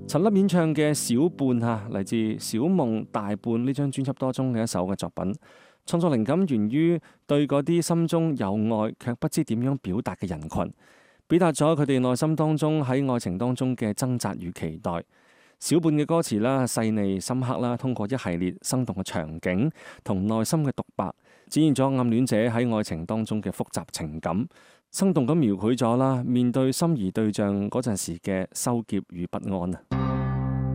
陳粒演唱嘅《小伴》嚟自《小夢大伴》呢張專輯當中嘅一首嘅作品，創作靈感源於對嗰啲心中有愛卻不知點樣表達嘅人群，表達咗佢哋內心當中喺愛情當中嘅掙扎與期待。小伴嘅歌詞啦，細膩深刻啦，通過一系列生動嘅場景同內心嘅獨白，展現咗暗戀者喺愛情當中嘅複雜情感，生動咁描繪咗啦面對心儀對象嗰陣時嘅羞澀與不安啊！